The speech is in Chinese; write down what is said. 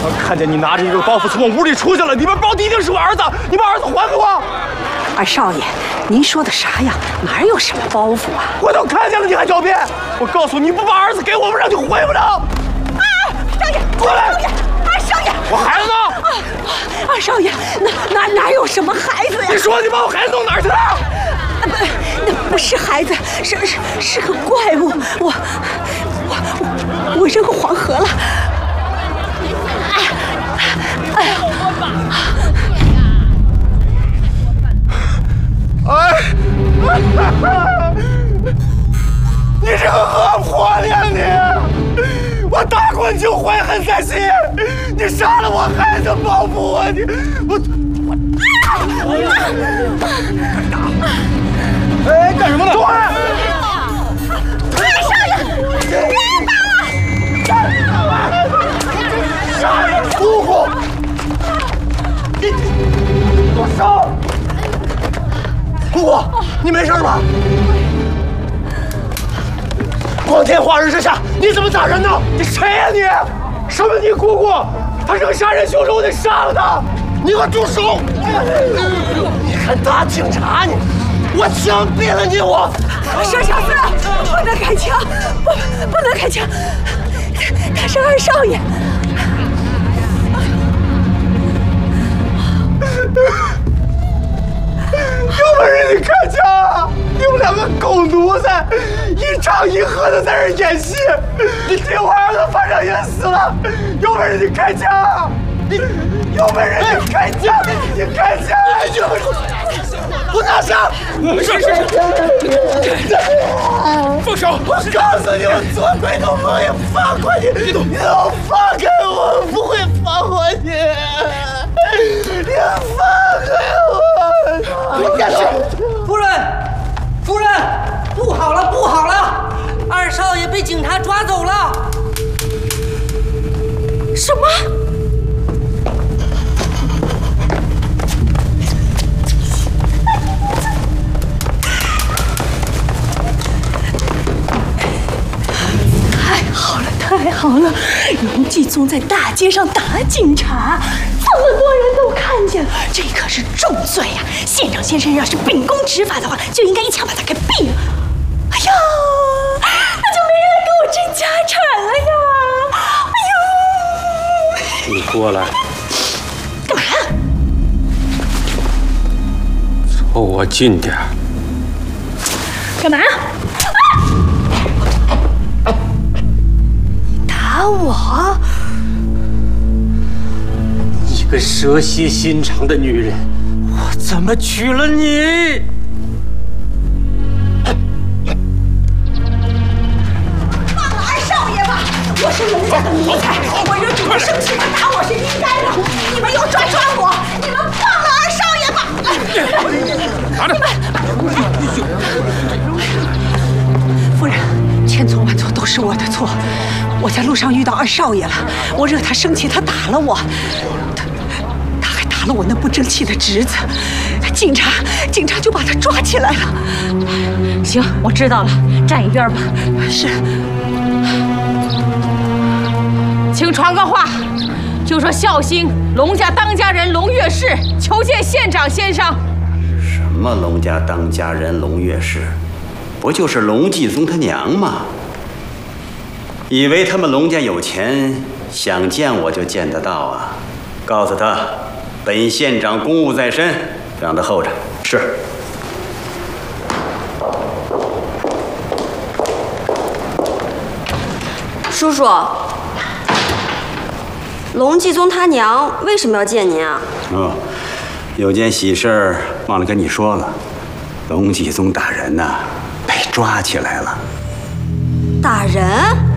看见你拿着一个包袱从我屋里出去了，里面包的一定是我儿子，你把儿子还给我！ 二少爷，您说的啥呀？哪有什么包袱啊？ 我都看见了，你还狡辩！我告诉你，不把儿子给我，我让你回不了！ 少爷， 过来！ 二少爷， 我孩子呢？ 二少爷，哪有什么孩子呀？ 你说你把我孩子弄哪儿去了？ 那不是孩子，是个怪物，我扔黄河了。 你这个恶婆娘你！我大婚就怀恨在心，你杀了我孩子报复我，哎，干什么呢？走开！ 少爷，别打我！ 杀人姑姑！你给我烧！姑姑，你没事吧？光天化日之下，你怎么打人呢？你谁呀你？什么你姑姑？他是个杀人凶手，我得杀了他！你给我住手！你还打警察你？我枪毙了你！我佘小四，不能开枪，不能开枪，他是二少爷。 有本事你开枪啊！你们两个狗奴才，一唱一和的在这演戏。你听我儿子反正也死了，有本事你开枪！你有本事你开枪！你开枪！不打伤！ 是。放手！ 我告诉你，我做鬼都不会放过你！你都放开我，我不会放过你！你放开我！ 夫人，不好了，二少爷被警察抓走了。 什么？太好了！龙继宗在大街上打警察，这么多人都看见了，这可是重罪呀！县长先生要是秉公执法的话，就应该一枪把他给毙了。哎呀，那就没人来给我争家产了呀！哎呦， 你过来， 干嘛？ 凑我近点。 干嘛？打我！ 你个蛇蝎心肠的女人，我怎么娶了你？ 放了二少爷吧！我是龙家的奴才，我惹主子生气，他打我是应该的。你们又抓我，你们放了二少爷吧！ 拿着！ 夫人，千错万错都是我的错。我在路上遇到二少爷了，我惹他生气，他打了我，他还打了我那不争气的侄子，警察就把他抓起来了。 行，我知道了，站一边吧。 是， 请传个话，就说孝兴龙家当家人龙岳氏求见县长先生。 什么龙家当家人龙岳氏，不就是龙继宗他娘吗？以为他们龙家有钱，想见我就见得到啊！告诉他，本县长公务在身，让他候着。是。 叔叔，龙继宗他娘为什么要见您啊？ 有件喜事儿忘了跟你说了，龙继宗大人呐，被抓起来了。 打人？